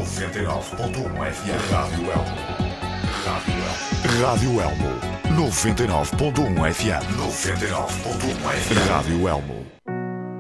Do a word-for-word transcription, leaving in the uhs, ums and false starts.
noventa e nove ponto um F M. Rádio Elmo. Rádio Elmo. noventa e nove ponto um F M. noventa e nove ponto um F M. Rádio Elmo.